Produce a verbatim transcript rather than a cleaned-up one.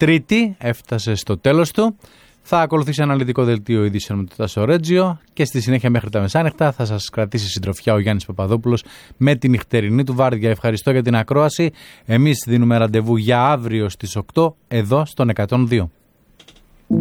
Τρίτη έφτασε στο τέλος του. Θα ακολουθήσει αναλυτικό δελτίο ειδήσεων με το Τάσο Ρέτζιο και στη συνέχεια μέχρι τα μεσάνυχτα θα σας κρατήσει συντροφιά ο Γιάννης Παπαδόπουλος με την νυχτερινή του βάρδια. Ευχαριστώ για την ακρόαση. Εμείς δίνουμε ραντεβού για αύριο στις οκτώ εδώ στον εκατόν δύο.